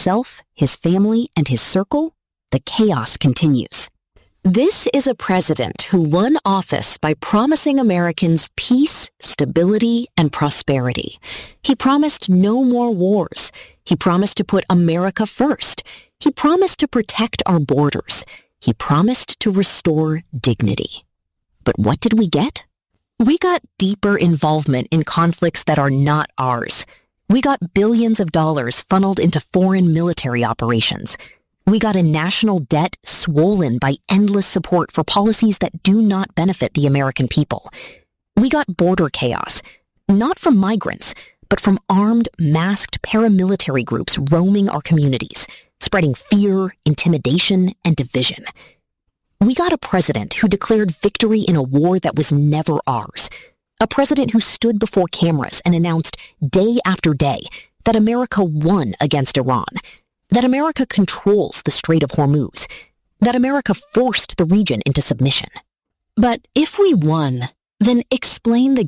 himself, his family, and his circle, the chaos continues. This is a president who won office by promising Americans peace, stability, and prosperity. He promised no more wars. He promised to put America first. He promised to protect our borders. He promised to restore dignity. But what did we get? We got deeper involvement in conflicts that are not ours. We got billions of dollars funneled into foreign military operations. We got a national debt swollen by endless support for policies that do not benefit the American people. We got border chaos, not from migrants, but from armed, masked paramilitary groups roaming our communities, spreading fear, intimidation, and division. We got a president who declared victory in a war that was never ours. A president who stood before cameras and announced day after day that America won against Iran, that America controls the Strait of Hormuz, that America forced the region into submission. But if we won, then explain the